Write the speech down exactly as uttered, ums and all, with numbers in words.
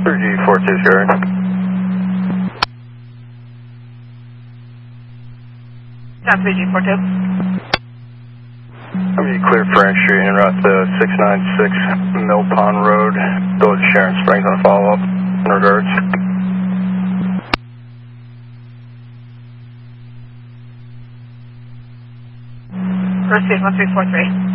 three G four two Sharon. Down three G four two. I'm going to clear for entry en route to six nine six Mill Pond Road. Go to Sharon Springs on a follow-up. In regards. Proceed one three four three.